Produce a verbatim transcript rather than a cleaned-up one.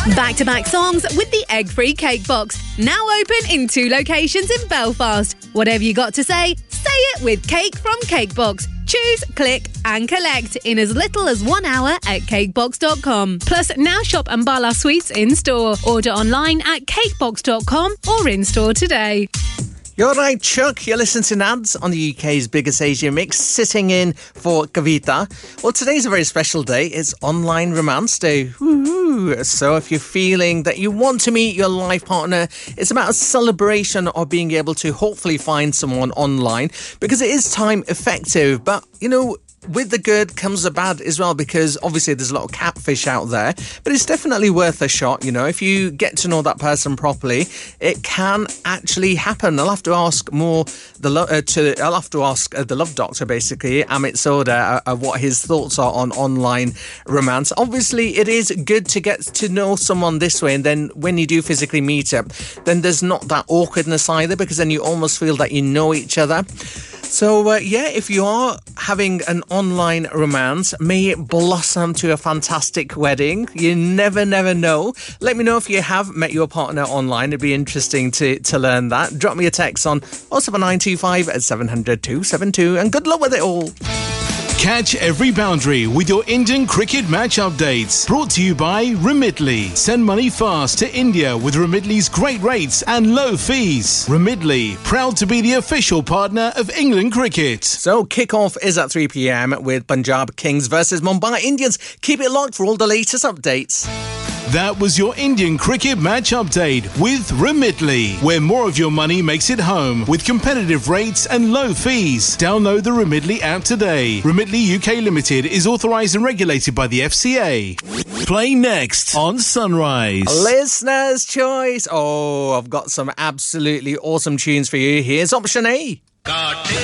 Back-to-back songs with the egg-free cake box. Now open in two locations in Belfast. Whatever you got to say, say it with Cake from Cakebox. Choose, click and collect in as little as one hour at cakebox dot com. Plus, now shop Ambala Sweets in-store. Order online at cakebox dot com or in-store today. You're right, Chuck. You're listening to Nads on the U K's biggest Asian mix, sitting in for Kavita. Well, today's a very special day. It's Online Romance Day. Woo-hoo. So if you're feeling that you want to meet your life partner, it's about a celebration of being able to hopefully find someone online, because it is time effective. But, you know, with the good comes the bad as well, because obviously there's a lot of catfish out there, but it's definitely worth a shot. You know, if you get to know that person properly, it can actually happen. I'll have to ask more the lo- uh, to I'll have to ask uh, the love doctor, basically, Amit Soda, uh, uh, what his thoughts are on online romance. Obviously, it is good to get to know someone this way, and then when you do physically meet up, then there's not that awkwardness either, because then you almost feel that you know each other. So, uh, yeah, if you are having an online romance, may it blossom to a fantastic wedding. You never, never know. Let me know if you have met your partner online. It'd be interesting to, to learn that. Drop me a text on oh seven nine two five seven hundred two seven two, and good luck with it all. Catch every boundary with your Indian cricket match updates. Brought to you by Remitly. Send money fast to India with Remitly's great rates and low fees. Remitly, proud to be the official partner of England cricket. So kick-off is at three p.m. with Punjab Kings versus Mumbai Indians. Keep it locked for all the latest updates. That was your Indian cricket match update with Remitly, where more of your money makes it home with competitive rates and low fees. Download the Remitly app today. Remitly U K Limited is authorised and regulated by the F C A. Play next on Sunrise. Listener's choice. Oh, I've got some absolutely awesome tunes for you. Here's option A.